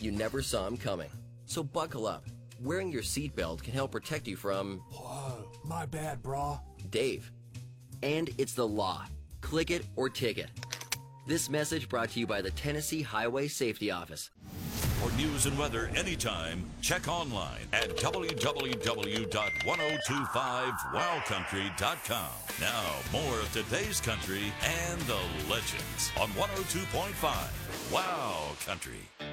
you never saw them coming. So buckle up. Wearing your seatbelt can help protect you from... Whoa, my bad, brah. Dave. And it's the law. Click it or ticket. This message brought to you by the Tennessee Highway Safety Office. For news and weather anytime, check online at www.1025wowcountry.com. Now, more of today's country and the legends on 102.5 Wow Country.